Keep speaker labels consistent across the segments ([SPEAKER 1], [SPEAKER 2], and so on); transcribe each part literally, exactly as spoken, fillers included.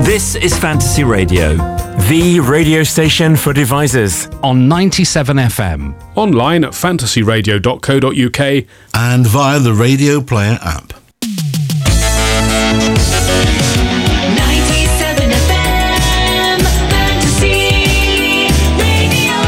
[SPEAKER 1] This is Fantasy Radio, the radio station for devisers.
[SPEAKER 2] On ninety-seven F M.
[SPEAKER 3] Online at fantasy radio dot co dot uk.
[SPEAKER 4] And via the Radio Player app.
[SPEAKER 5] ninety-seven F M, Fantasy Radio.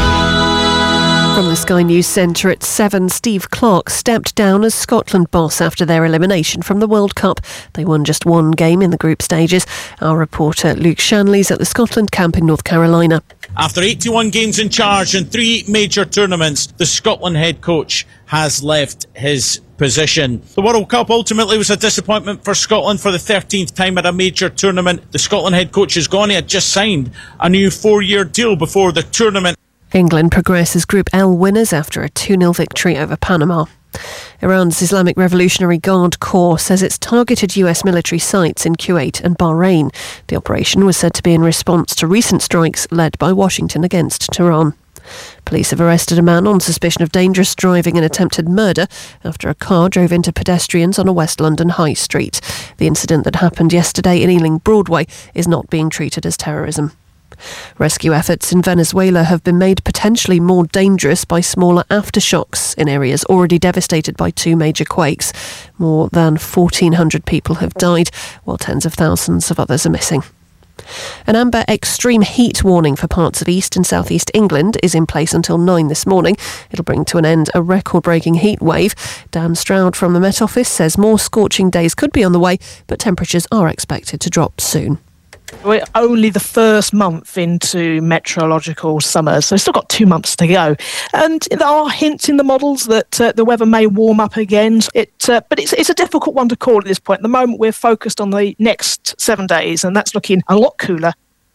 [SPEAKER 6] From the Sky News Centre at seven, Steve Clarke stepped down as Scotland boss after their elimination from the World Cup. They won just one game in the group stages. Our reporter Luke Shanley's at the Scotland camp in North Carolina.
[SPEAKER 7] After eighty-one games in charge in three major tournaments, the Scotland head coach has left his position. The World Cup ultimately was a disappointment for Scotland for the thirteenth time at a major tournament. The Scotland head coach is gone. He had just signed a new four-year deal before the tournament.
[SPEAKER 6] England progress as Group L winners after a two nil victory over Panama. Iran's Islamic Revolutionary Guard Corps says it's targeted U S military sites in Kuwait and Bahrain. The operation was said to be in response to recent strikes led by Washington against Tehran. Police have arrested a man on suspicion of dangerous driving and attempted murder after a car drove into pedestrians on a West London high street. The incident that happened yesterday in Ealing Broadway is not being treated as terrorism. Rescue efforts in Venezuela have been made potentially more dangerous by smaller aftershocks in areas already devastated by two major quakes. More than fourteen hundred people have died, while tens of thousands of others are missing. An amber extreme heat warning for parts of east and southeast England is in place until nine this morning. It'll bring to an end a record-breaking heat wave. Dan Stroud from the Met Office says more scorching days could be on the way, but temperatures are expected to drop soon.
[SPEAKER 8] We're only the first month into meteorological summer, so we've still got two months to go. And there are hints in the models that uh, the weather may warm up again. It, uh, but it's, it's a difficult one to call at this point. At the moment, we're focused on the next seven days, and that's looking a lot cooler.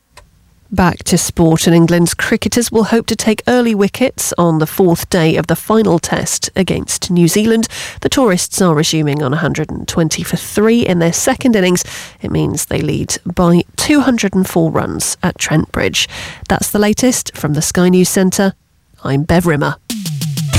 [SPEAKER 6] Back to sport, and England's cricketers will hope to take early wickets on the fourth day of the final test against New Zealand. The tourists are resuming on one hundred twenty for three in their second innings. It means they lead by two hundred four runs at Trent Bridge. That's the latest from the Sky News Centre. I'm Bev Rimmer.